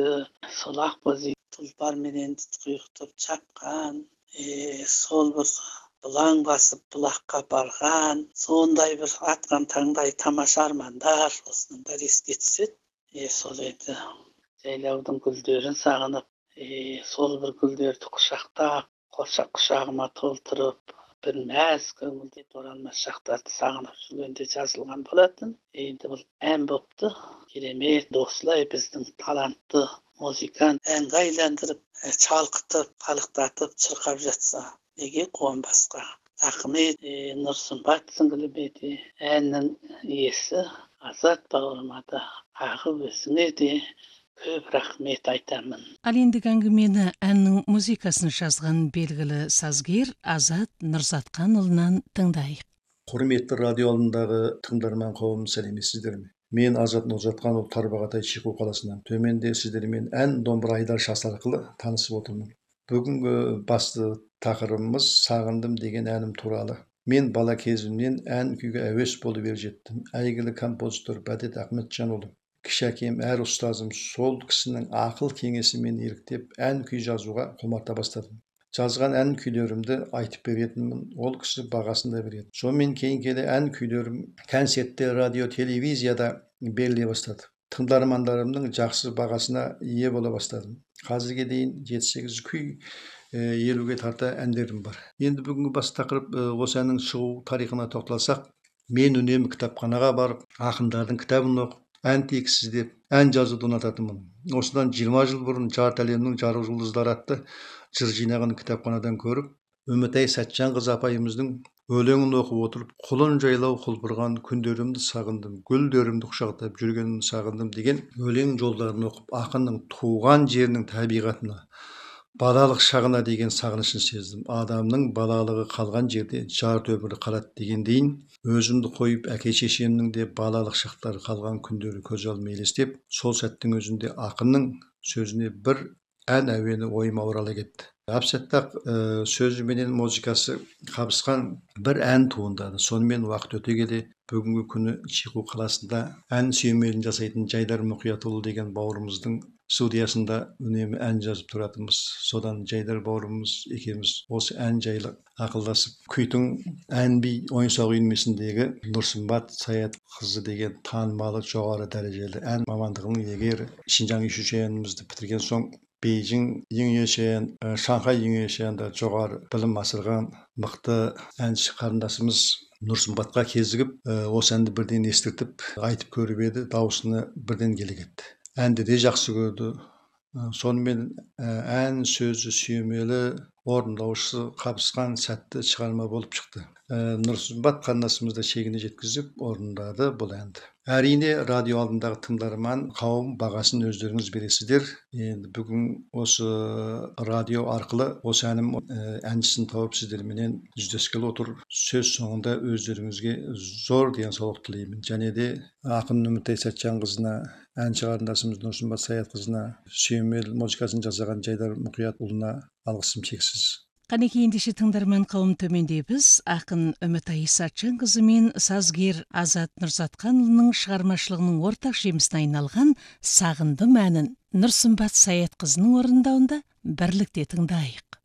Солақ бөзи тұлпар менен құйықтып чапқан, сол бір бұлаң басып бұлаққа барған, сондай бір атқан таңдай тамаша армандар, осының бәрі еске түседі. Сол енді жайлаудың гүлдерін сағынып, сол бір гүлдерді құшақтап, құшағыма толтырып, бір мәз көңілде оралмас шақтарды сағынып жүргенде жазылған болатын. Енді бұл ән бопты, керемет осылай біздің талантты музыкант әнге айландырып, çalқытып, қалықтатып, шырқап жатса, неге қуанбасқа? Рахмет, Нұрсымбат сіңіліме әннің иесі Азат бауырыма да, ағы өзіңе де көп рахмет айтамын. Ал ендігі әңгімені әннің музыкасын жазған белгілі сазгер Азат Нұрзатқанұлынан тыңдайық. Құрметті радио алдындағы тыңдарман қауым, сәлеметсіздер ме? Мен Азат Нұрзатқанұл Тарбағатай Шиқу қаласынан. Төменде сіздермен ән домбыра айдар шасы арқылы танысып отырмын. Бүгінгі басты тақырыбымыз сағындым деген әнім туралы. Мен бала кезімнен ән күйге әуес болып жеттім. Әйгілі композитор Бәдет Ахметжанұлы, кіші әкем әр ұстазым сол кісінің ақыл кеңесімен еліктеп ән күй жазуға құмарта бастадым. Жазған ән күйлерімді айтып беретінмін, ол кісі бағасында береді. Сонымен кейін келе ән күйлерім концертте, радио, телевизияда беріле бастады. Тыңдармандарымның жақсы бағасына ие бола бастадым. Қазірге дейін 7-8 күй 50-ге тарта әндерім бар. Енді бүгінгі бас тақырып осы әннің шығу тарихына тоқталсақ, мен үнемі кітапханаға барып, ақындардың кітабын оқып, ән тексіз деп, ән жазуды ұнататынмын. Осыдан 20 жыл бұрын жарты әлемнің жарық жұлдыздары атты жыр жинағын кітапханадан көріп, Үмітай Сәтжанқызы апайымыздың өлеңін оқып отырып, құлын жайлау құлпырған күндерімді сағындым, гүлдерімді құшақтап жүргенімді сағындым деген өлең жолдарын оқып, ақынның туған жерінің табиғатына, балалық шағына деген сағынышын сездім. Адамның балалығы қалған жерде жарты өмірі қалады дегендейін, өзімді қойып әке шешемнің де балалық шақтары қалған күндері көз алдыма елестеп, сол сәттің өзінде ақынның сөзіне бір ән әуені ойыма орала кетті. Әп-сәттақ сөзі менен музыкасы қабысқан бір ән туындады. Сонымен уақыт өте келе бүгінгі күні Шиқу қаласында ән сүйемелін жасайтын Жайдар Мұқиятұлы деген бауырымыздың студиясында үнемі ән жазып тұратынбыз. Содан Жайдар бауырымыз екеуміз осы ән жайлы ақылдасып, Күйтің ән би ойын-сауық үйірмесіндегі Нұрсымбат Саятқызы деген танымалы жоғары дәрежелі ән мамандығының иегері. Шинжаң үшіншенімізді бітірген соң Бейжің Юньешен, Шанхай Юньешенде жоғары білім асырған мықты әнші қарындасымыз Нұрсымбатқа кезігіп, осы әнді бірден естіртіп, айтып көріп еді, дауысына бірден келе кетті. Әнді де жақсы көрді. Сонымен ән сөзі сүйемелі, орындаушысы қабысқан сәтті шығарма болып шықты. Нұрсымбат қарындасымыз да шегіне жеткізіп орындады бұл әнді. Әрине, радио алдындағы тыңдарман қауым бағасын өздеріңіз бересіздер. Енді бүгін осы радио арқылы осы әнім әншісін тауып сіздерменен жүздескелі отыр. Сөз соңында өздеріңізге зор денсаулық тілеймін. Және де ақын Үмітай Сәтжанқызына, әнші қарындасымыз Нұрсымбат Саятқызына, сүйемел музыкасын жасаған Жайдар Мұқиятұлына алғысым шексіз. Қанекей ендеше тыңдарман қауым, төменде біз ақын Үмітай Сәтжанқызы мен сазгер Азат Нұрзатқанұлының шығармашылығының ортақ жемісіне айналған Сағындым әнін Нұрсымбат Саятқызының орындауында бірлікте тыңдайық.